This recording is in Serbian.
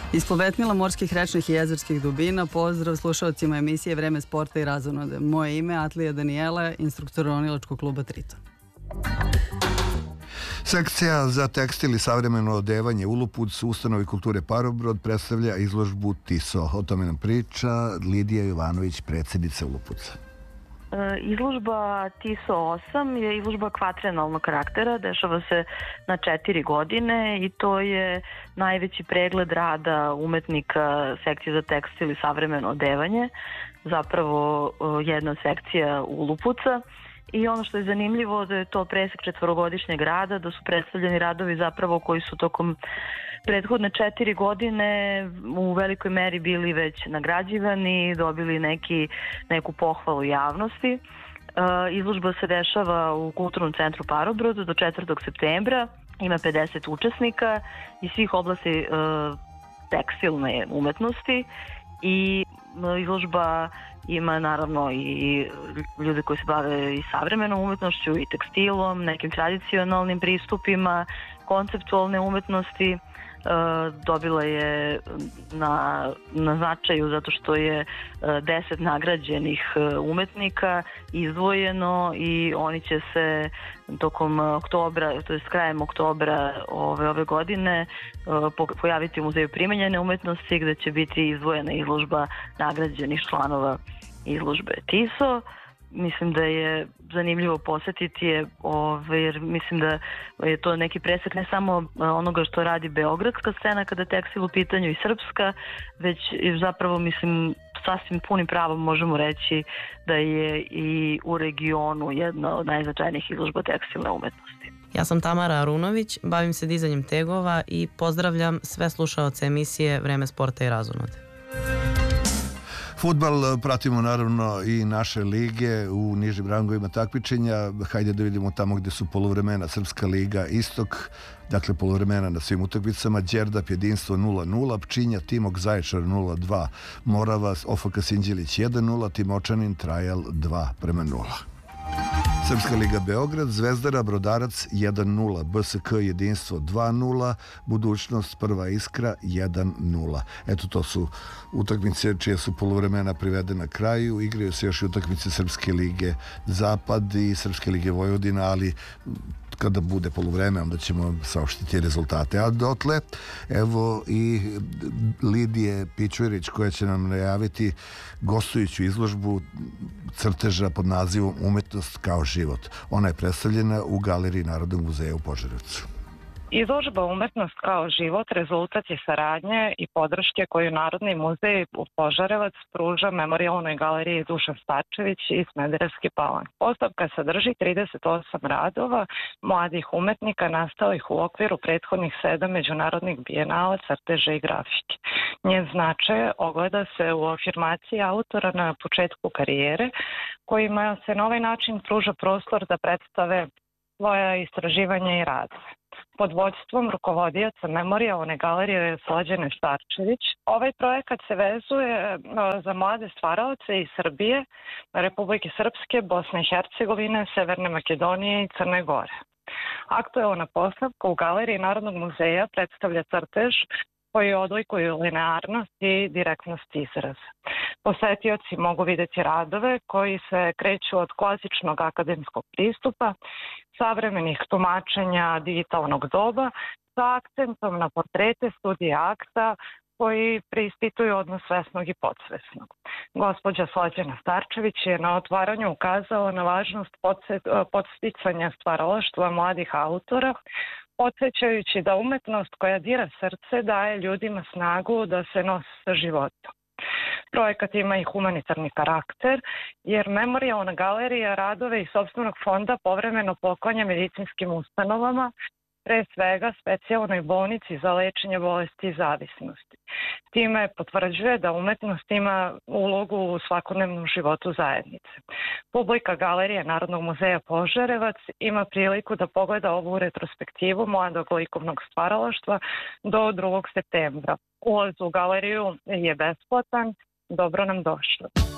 Iz povetnila morskih, rečnih i jezerskih dubina, pozdrav slušalcima emisije Vreme sporta i razonode. Moje ime je Atlija Danijela, instruktor ronilačkog kluba Triton. Sekcija za tekstil i savremeno odevanje Ulupuc u ustanovi kulture Parobrod predstavlja izložbu TISO. O tome nam priča Lidija Jovanović, predsjednica Ulupuca. Izložba TISO 8 je izložba kvadrenalnog karaktera, dešava se na 4 godine i to je najveći pregled rada umetnika sekcije za tekstil i savremeno odevanje, zapravo jedna sekcija Ulupuca. I ono što je zanimljivo da je to presek 4-godišnjeg rada, da su predstavljeni radovi zapravo koji su tokom prethodne 4 godine u velikoj meri bili već nagrađivani, dobili neku pohvalu javnosti. Izložba se dešava u Kulturnom centru Parobrod do 4. septembra, ima 50 učesnika iz svih oblasti tekstilne umetnosti i izložba ima naravno i ljude koji se bave i savremenom umetnošću i tekstilom, nekim tradicionalnim pristupima, konceptualne umetnosti. Dobila je na značaju zato što je 10 nagrađenih umetnika izdvojeno i oni će se tokom oktobra, to je krajem oktobra ove godine pojaviti u Muzeju primenjene umetnosti gde će biti izdvojena izložba nagrađenih članova izložbe TISO. Mislim da je zanimljivo posetiti jer mislim da je to neki presek ne samo onoga što radi beogradska scena kada je tekstil u pitanju i srpska, već zapravo mislim sasvim punim pravom možemo reći da je i u regionu jedna od najznačajnijih izložba tekstilne umetnosti. Ja sam Tamara Arunović, bavim se dizanjem tegova i pozdravljam sve slušaoce emisije Vreme sporta i razonode. Fudbal pratimo naravno i naše lige u nižim rangovima takmičenja. Hajde da vidimo tamo gde su poluvremena. Srpska liga Istok, dakle poluvremena na svim utakmicama. Đerdap Jedinstvo 0-0, Pčinja Timok Zaječar 0-2, Morava OFK Sinđelić 1-0, Timočanin Trajal 2-0. Srpska liga Beograd, Zvezdara Brodarac 1-0, BSK Jedinstvo 2-0, Budućnost Prva Iskra 1-0. Eto, to su utakmice čije su poluvremena privedena kraju. Igraju se još i utakmice Srpske lige Zapad i Srpske lige Vojvodina, ali kada bude poluvreme onda ćemo saopštiti rezultate. A dotle, evo i Lidije Pičurić koja će nam najaviti gostujuću izložbu crteža pod nazivom Umetnost kao život. Ona je predstavljena u Galeriji Narodnog muzeja u Požarevcu. Izložba Umetnost kao život rezultat je saradnje i podrške koju Narodni muzej u Požarevac pruža Memorijalnoj galeriji Dušan Starčević iz Smederevske Palanke. Postavka sadrži 38 radova mladih umetnika nastalih u okviru prethodnih 7 međunarodnih bijenala crteža i grafike. Njen značaj ogleda se u afirmaciji autora na početku karijere, kojima se na ovaj način pruža prostor da predstave svoja istraživanja i radove. Pod vođstvom rukovodioca Memorijalne galerije Slađane Starčević. Ovaj projekat se vezuje za mlade stvaraoce iz Srbije, Republike Srpske, Bosne i Hercegovine, Severne Makedonije i Crne Gore. Aktuelna postavka u Galeriji Narodnog muzeja predstavlja crtež koji odlikuju linearnost i direktnost izraza. Posetioci mogu vidjeti radove koji se kreću od klasičnog akademskog pristupa, savremenih tumačenja digitalnog doba sa akcentom na portrete, studije akta koji preispituju odnos svesnog i podsvesnog. Gospođa Slađana Starčević je na otvaranju ukazala na važnost podsticanja stvaralaštva mladih autora, podsjećajući da umetnost koja dira srce daje ljudima snagu da se nose sa životom. Projekat ima i humanitarni karakter, jer Memorijalna galerija radove iz sopstvenog fonda povremeno poklanja medicinskim ustanovama, pre svega specijalnoj bolnici za lečenje bolesti i zavisnosti. Time potvrđuje da umetnost ima ulogu u svakodnevnom životu zajednice. Publika Galerije Narodnog muzeja Požarevac ima priliku da pogleda ovu retrospektivu mladog likovnog stvaralaštva do 2. septembra. Ulaz u galeriju je besplatan. Dobro nam došli.